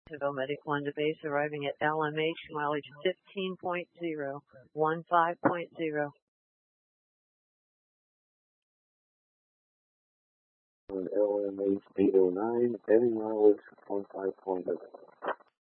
Jacksonville Medic 1 to base, arriving at LMH, mileage 15.0, 15.0. On LMH 809, heading mileage 15.0.